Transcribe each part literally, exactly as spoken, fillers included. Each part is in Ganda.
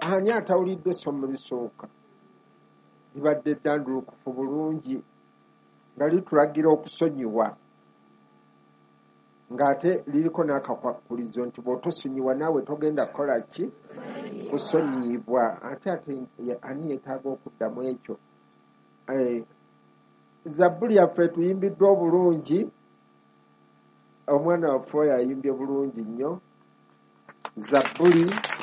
ani atawulidde essomo lisooka libadde eddandulukufu bulungi nga litulagira okusonyiwa ng'ate liriko n'akakwakulizo nti bw'otosonyiwa naawe togenda kukola ki kusonyiibwa. Ate ate ani yeetaaga okuddamu ekyo? Zabbuli yaffe tuyimbiddwa obulungi, omwana waffe oyo ayimbye bulungi nnyo Zabbuli,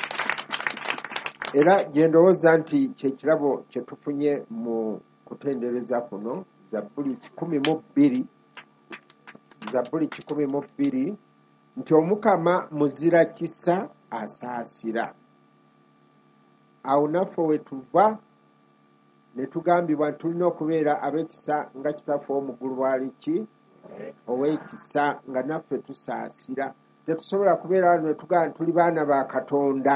era gye ndowooza nti kyekirabo kye tufunye mu kutendereza kuno. Zabbuli kikumi mu bbiri Zabbuli kikumi mu bbiri nti Omukama muzira kisa asaasira. Awo naffe we tuva ne tugambibwa nti tulina okubeera ab'ekisa nga kitaffe omugulu bw'ali ki ow'ekisa, nga naffe tusaasira. Tetusobola kubeera wano ne tugamba tuli baana ba Katonda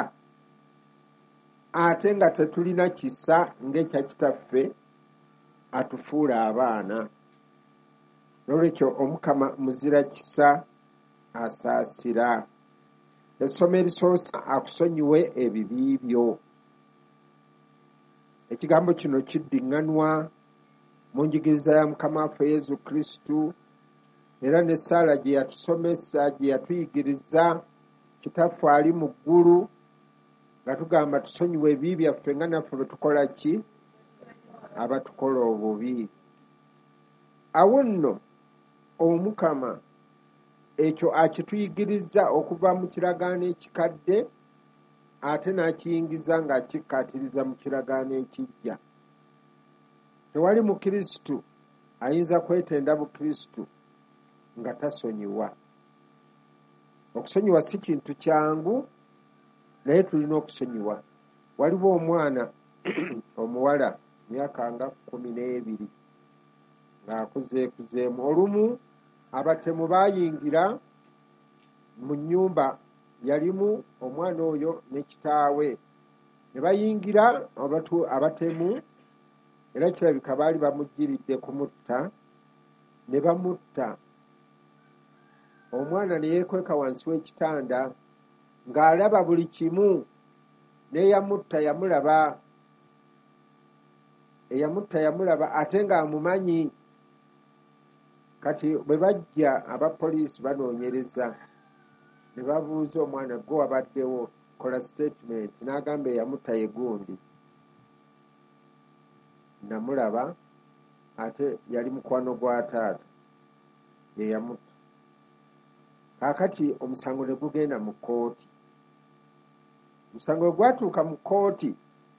ate nga tetulina kisa ng'ekya kitaffe atufuula abaana. N'olwekyo Omukama muzira kisa asaasira. Essomo erisoose akusonyiwe ebibi byo. Ekigambo kino kiddiŋŋanwa mu njigiriza ya Mukama waffe Yesu Kristo, era ne Saala gye yatusomesa, gye yatuyigiriza kitaffe ali mu ggulu, nga tugamba tusonyiwe ebibi byaffe nga naffe bwe tukola ki abatukola obubi. Awo nno Omukama ekyo akituyigiriza okuva mu kiragaano ekikadde, ate n'akiyingiza ng'akikkaatiriza mu kiragaano ekijja. Tewali Mukristo ayinza kwetenda Bukristo nga tasonyiwa. Okusonyiwa si kintu kyangu, naye tulina okusonyiwa. Waliwo omwana omuwala myaka nga kkumi n'ebiri ng'akuzeekuzeemu. Olumu abatemu baayingira mu nnyumba, yalimu omwana oyo ne kitaawe, ne bayingira abatemu, era kirabika baali bamujjiridde kumutta, ne bamutta. Omwana ne yeekweka wansi w'ekitanda ng'alaba buli kimu, n'eyamutta yamulaba, eyamutta yamulaba ate ng'amumanyi. Kati bwe bajja abapoliisi banoonyereza, ne babuuza omwana, gwe wabaddewo, kola statement. N'agamba eyamutta ye gundi, namulaba, ate yali mukwano gwa taata ye yamutta. Kaakati omusango ne gugenda mu kkooti. Omusango bwe gwatuuka mu kkooti,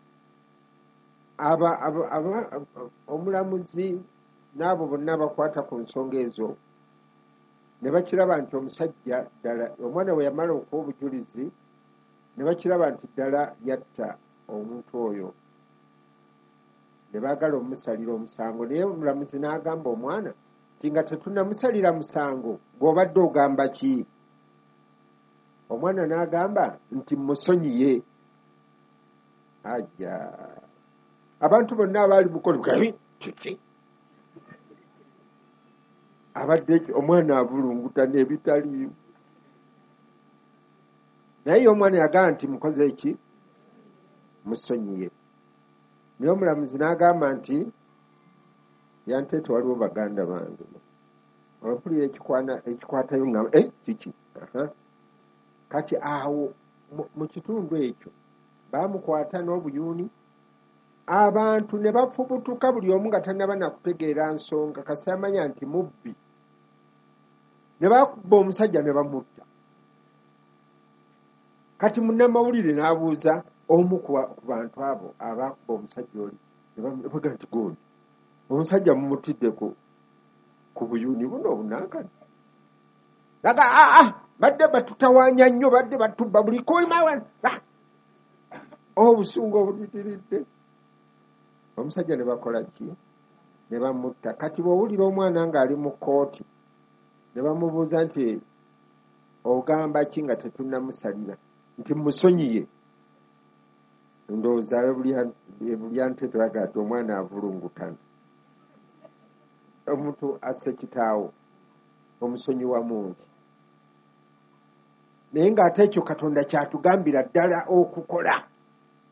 aba omulamuzi n'abo bonna abakwata ku nsonga ezo ne bakiraba nti omusajja ddala, omwana we yamala okuwa obujulizi, ne bakiraba nti ddala yatta omuntu oyo, ne baagala omusalira omusango. Naye omulamuzi n'agamba omwana nti nga tetunnamusalira musango gw'obadde ogamba ki? Omwana n'agamba nti musonyiye. Ajja, abantu bonna abaali mukolebwa kiki abadde omwana avulunguta n'ebitaliimu. Naye omwana yagamba nti mukoze eki? Musonyiye. Naye omulamuzi n'agamba nti yanteete waliwo baganda bange, olwapulira ekikwatayo nga eh kiki. Kati awo mu kitundu ekyo baamukwata n'obuyuuni, abantu ne bafubutuka buli omu nga tannaba nakutegeera nsonga, kasi amanya nti mubbi. Ne bakuba omusajja ne bamutta. Kati munnamawulire n'abuuza omu ku bantu abo abaakuba omusajja oli, ne bamuga nti gundi omusajja mumutiddeko ku buyuuni buno obunankani. Laga aa badde batutawaanya nnyo, badde batubba buli koimawa obusungu obuditiridde. Omusajja ne bakola ki? Ne bamutta. Kati bw'owulira omwana ng'ali mu kkooti, ne bamubuuza nti ogamba ki nga tetunnamusalira? Nti musonyiye. Ndowooza ebulyanteete bagaa ti omwana avulungutana. Omuntu asse kitaawo omusonyiwa mungi. Naye ng'ate ekyo Katonda kyatugambira ddala okukola.